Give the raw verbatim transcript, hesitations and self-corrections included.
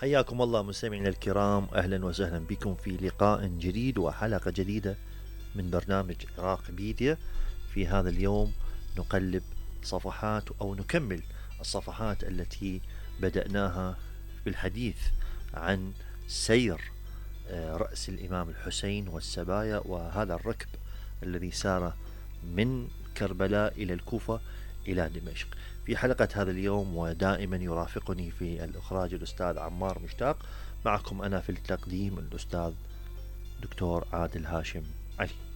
حياكم الله مستمعينا الكرام، أهلا وسهلا بكم في لقاء جديد وحلقة جديدة من برنامج عراق بيديا. في هذا اليوم نقلب صفحات أو نكمل الصفحات التي بدأناها بالحديث عن سير رأس الإمام الحسين والسبايا وهذا الركب الذي سار من كربلاء إلى الكوفة إلى دمشق. في حلقة هذا اليوم ودائما يرافقني في الإخراج الأستاذ عمار مشتاق، معكم أنا في التقديم الأستاذ دكتور عادل هاشم علي.